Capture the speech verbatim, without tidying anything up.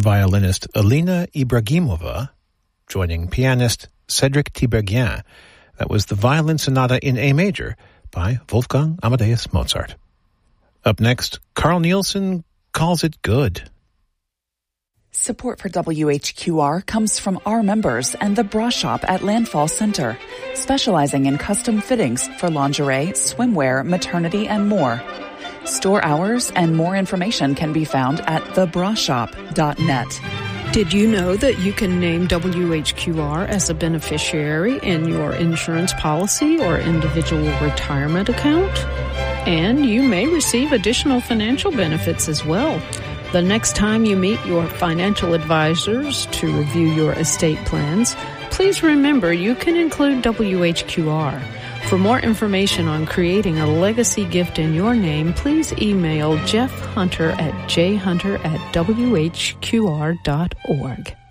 violinist Alina Ibragimova, joining pianist Cedric Tiberghien. That was the Violin Sonata in A Major by Wolfgang Amadeus Mozart. Up next, Carl Nielsen Calls It Good. Support for W H Q R comes from our members and the Bra Shop at Landfall Center, specializing in custom fittings for lingerie, swimwear, maternity, and more. Store hours and more information can be found at the bra shop dot net. Did you know that you can name W H Q R as a beneficiary in your insurance policy or individual retirement account? And you may receive additional financial benefits as well. The next time you meet your financial advisors to review your estate plans, please remember you can include W H Q R. For more information on creating a legacy gift in your name, please email Jeff Hunter at j hunter at w h q r dot org.